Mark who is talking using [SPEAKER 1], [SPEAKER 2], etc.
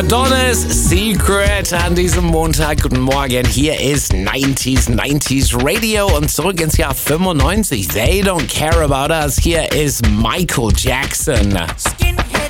[SPEAKER 1] Donna's Secret an diesem Montag. Guten Morgen, hier ist 90s Radio und zurück ins Jahr 95. They don't care about us. Hier ist Michael Jackson.